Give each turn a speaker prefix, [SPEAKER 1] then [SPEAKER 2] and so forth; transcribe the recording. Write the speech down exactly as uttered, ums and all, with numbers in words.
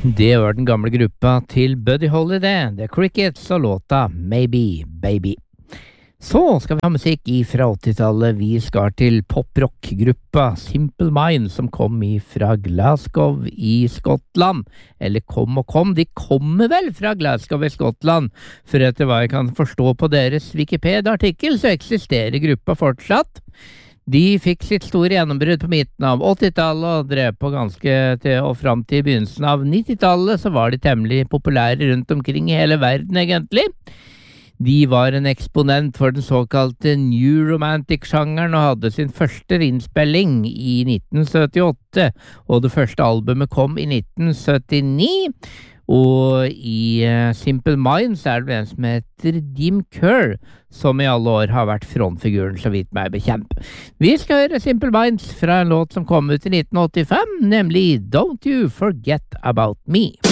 [SPEAKER 1] Det var den gamle gruppa til Buddy Holly det, The Crickets og låta Maybe Baby. Så skal vi ha musikk fra åttitallet. Vi skal til poprock-gruppa Simple Minds, som kom fra Glasgow i Skottland. Eller kom og kom, de kommer vel fra Glasgow i Skottland. For etter hva jeg kan forstå på deres Wikipedia-artikkel, så eksisterer gruppa fortsatt. De fikk sitt store gjennombrudd på midten av åttitallet og drev på ganske til og fram til begynnelsen av nittitallet, så var de temmelig populære rundt omkring i hele verden egentlig. De var en eksponent for den såkalte New Romantic-sjangeren og hadde sin første innspilling i nitten syttiåtte, og det første albumet kom i nitten syttini. Og i uh, Simple Minds er det en som heter Jim Kerr, som i alle år har vært frontfiguren, så vidt meg bekjent. Vi skal høre Simple Minds fra en låt som kom ut i nitten åttifem, nemlig Don't You Forget About Me.